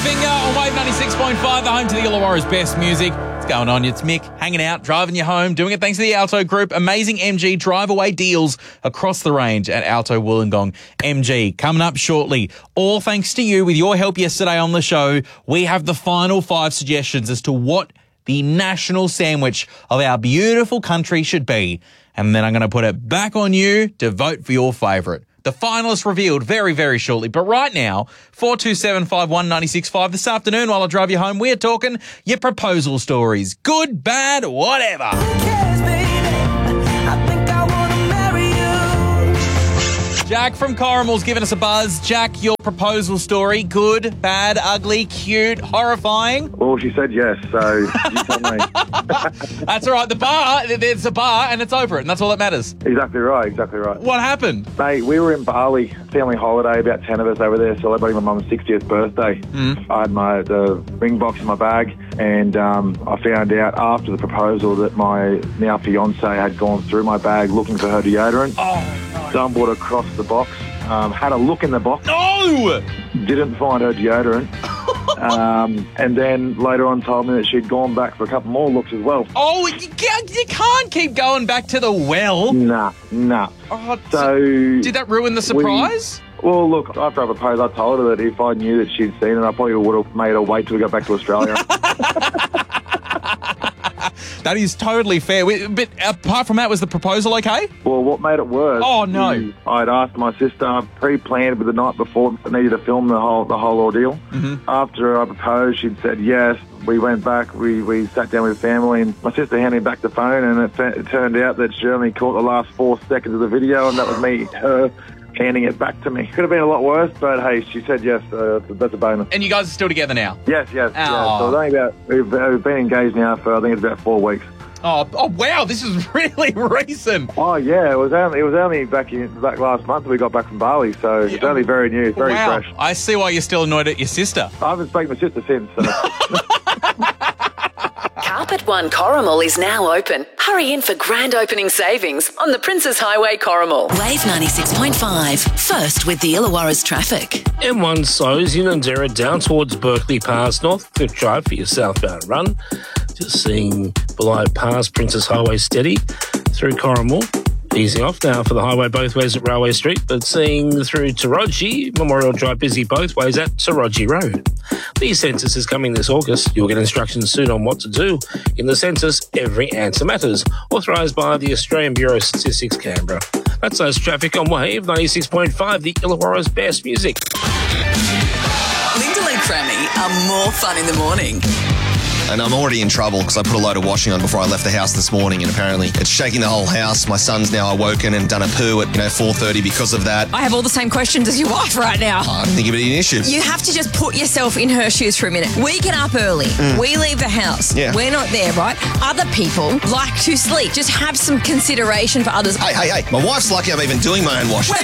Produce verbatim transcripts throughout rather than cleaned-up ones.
Finger on Wave ninety-six point five, the home to the Illawarra's best music. What's going on? It's Mick, hanging out, driving you home, doing it thanks to the Alto Group. Amazing M G drive-away deals across the range at Alto Wollongong M G. Coming up shortly, all thanks to you. With your help yesterday on the show, we have the final five suggestions as to what the national sandwich of our beautiful country should be. And then I'm going to put it back on you to vote for your favourite. The finalists revealed very, very shortly. But right now, four two seven five one nine six five. This afternoon, while I drive you home, we're talking your proposal stories. Good, bad, whatever. Jack from Corrimal's giving us a buzz. Jack, your proposal story, good, bad, ugly, cute, horrifying? Well, she said yes, so you tell me. That's all right. The bar, there's a bar and it's over it, and that's all that matters. Exactly right, exactly right. What happened? Mate, we were in Bali, family holiday, about ten of us over there celebrating my mum's sixtieth birthday. Mm. I had my the ring box in my bag, and um, I found out after the proposal that my now fiancé had gone through my bag looking for her deodorant. Oh, Stumbled across the box, um, had a look in the box. No! Didn't find her deodorant. um, and then later on told me that she'd gone back for a couple more looks as well. Oh, you can't, you can't keep going back to the well. Nah, nah. Oh, so did that ruin the surprise? We, well, look, after I proposed, I told her that if I knew that she'd seen it, I probably would have made her wait till we got back to Australia. That is totally fair. But apart from that, was the proposal okay? Well, what made it worse? Oh, no. I'd asked my sister, I pre-planned with the night before, I needed to film the whole the whole ordeal. Mm-hmm. After I proposed, she'd said yes. We went back, we, we sat down with the family, and my sister handed me back the phone, and it, it turned out that she only caught the last four seconds of the video, and that was me, her, handing it back to me. Could have been a lot worse, but hey, she said yes, uh, that's a bonus. And you guys are still together now? Yes, yes, Oh. yes. So it's only about, we've, we've been engaged now for, I think it's about four weeks. Oh, oh wow, this is really recent. Oh yeah, it was only it was only back in back last month that we got back from Bali, so it's Yeah. only very new, very Wow, fresh. I see why you're still annoyed at your sister. I haven't spoken to my sister since. So. Carpet One Corrimal is now open. Hurry in for grand opening savings on the Princes Highway Corrimal. Wave ninety-six point five. First with the Illawarra's traffic. M one Sows Unanderra down towards Berkeley Pass, North Cliff Drive for your southbound run. Just seeing below past Princes Highway steady through Corrimal. Easing off now for the highway both ways at Railway Street, but seeing through Taroji, Memorial Drive busy both ways at Taroji Road. The census is coming this August. You'll get instructions soon on what to do. In the census, every answer matters. Authorised by the Australian Bureau of Statistics, Canberra. That's those traffic on Wave ninety-six point five, the Illawarra's best music. Linda and Crammy are more fun in the morning. And I'm already in trouble because I put a load of washing on before I left the house this morning, and apparently it's shaking the whole house. My son's now awoken and done a poo at, you know, four thirty because of that. I have all the same questions as your wife right now. I don't think it'd be an issue. You have to just put yourself in her shoes for a minute. We get up early. Mm. We leave the house. Yeah. We're not there, right? Other people like to sleep. Just have some consideration for others. Hey, hey, hey, my wife's lucky I'm even doing my own washing.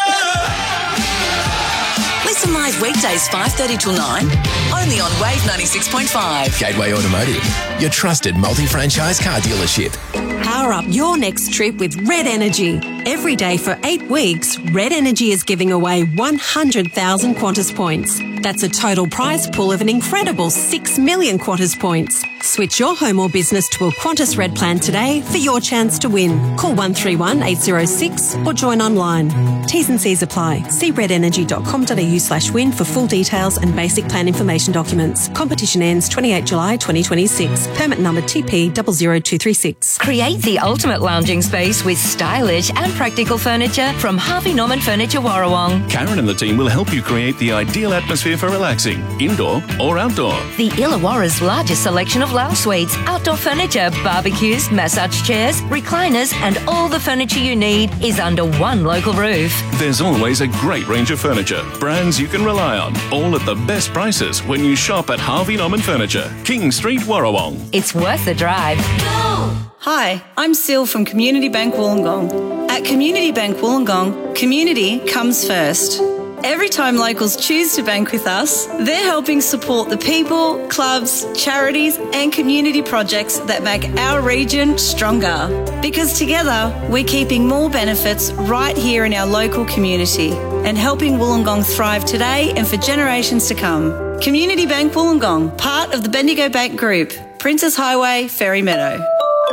Listen live weekdays five thirty till nine, only on Wave ninety-six point five. Gateway Automotive, your trusted multi-franchise car dealership. Power up your next trip with Red Energy. Every day for eight weeks, Red Energy is giving away one hundred thousand Qantas points. That's a total prize pool of an incredible six million Qantas points. Switch your home or business to a Qantas Red plan today for your chance to win. Call one three one eight zero six or join online. T's and C's apply. See redenergy.com.au slash win for full details and basic plan information documents. Competition ends twenty-eighth of July twenty twenty-six. Permit number T P zero zero two three six. Create the ultimate lounging space with stylish and practical furniture from Harvey Norman Furniture Warrawong. Karen and the team will help you create the ideal atmosphere for relaxing, indoor or outdoor. The Illawarra's largest selection of lounge suites, outdoor furniture, barbecues, massage chairs, recliners and all the furniture you need is under one local roof. There's always a great range of furniture, brands you can rely on, all at the best prices when you shop at Harvey Norman Furniture, King Street, Warrawong. It's worth the drive. Hi, I'm Sil from Community Bank Wollongong. At Community Bank Wollongong, community comes first. Every time locals choose to bank with us, they're helping support the people, clubs, charities and community projects that make our region stronger. Because together, we're keeping more benefits right here in our local community and helping Wollongong thrive today and for generations to come. Community Bank Wollongong, part of the Bendigo Bank Group. Princess Highway, Ferry Meadow.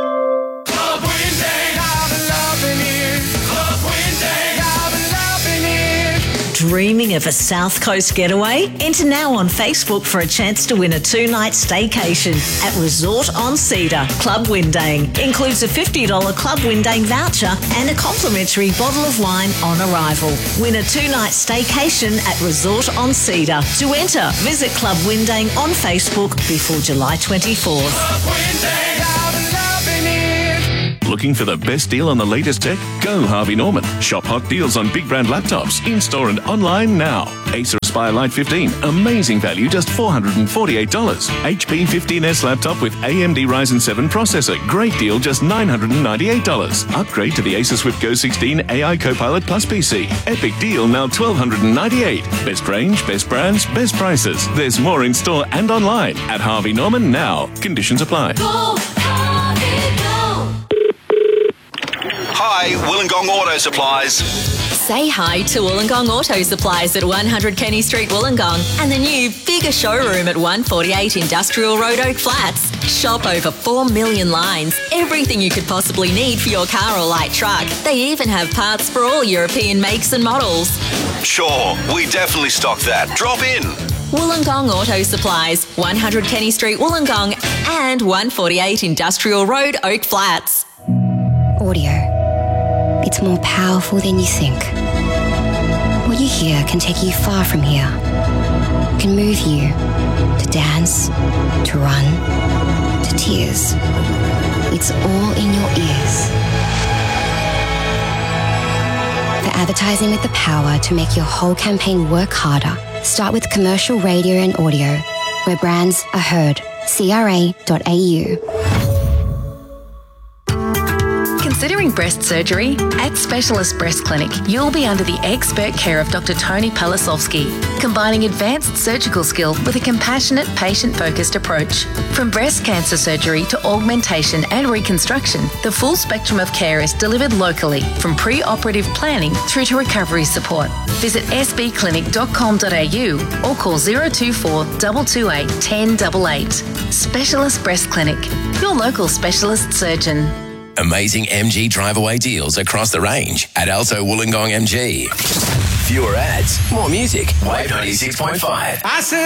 Dreaming of a South Coast getaway? Enter now on Facebook for a chance to win a two-night staycation at Resort on Cedar, Club Windang. Includes a fifty dollars Club Windang voucher and a complimentary bottle of wine on arrival. Win a two-night staycation at Resort on Cedar. To enter, visit Club Windang on Facebook before July twenty-fourth. Looking for the best deal on the latest tech? Go Harvey Norman. Shop hot deals on big brand laptops, in-store and online now. Acer Aspire Lite fifteen, amazing value, just four hundred forty-eight dollars. H P fifteen S laptop with A M D Ryzen seven processor, great deal, just nine hundred ninety-eight dollars. Upgrade to the Acer Swift Go sixteen A I Copilot Plus P C. Epic deal, now one thousand two hundred ninety-eight dollars. Best range, best brands, best prices. There's more in store and online at Harvey Norman now. Conditions apply. Go, Harvey, go. Hi, Wollongong Auto Supplies. Say hi to Wollongong Auto Supplies at one hundred Kenny Street, Wollongong, and the new, bigger showroom at one forty-eight Industrial Road, Oak Flats. Shop over four million lines, everything you could possibly need for your car or light truck. They even have parts for all European makes and models. Sure, we definitely stock that. Drop in. Wollongong Auto Supplies, one hundred Kenny Street, Wollongong, and one forty-eight Industrial Road, Oak Flats. Audio. It's more powerful than you think. What you hear can take you far from here. It can move you to dance, to run, to tears. It's all in your ears. For advertising with the power to make your whole campaign work harder, start with commercial radio and audio, where brands are heard. C R A dot A U. Considering breast surgery? At Specialist Breast Clinic, you'll be under the expert care of Doctor Tony Palasovsky, combining advanced surgical skill with a compassionate, patient-focused approach. From breast cancer surgery to augmentation and reconstruction, the full spectrum of care is delivered locally, from pre-operative planning through to recovery support. Visit s b clinic dot com dot a u or call zero two four, two two eight, one zero eight eight. Specialist Breast Clinic, your local specialist surgeon. Amazing M G drive-away deals across the range at Alto Wollongong M G. Fewer ads, more music. Wave ninety-six point five. I said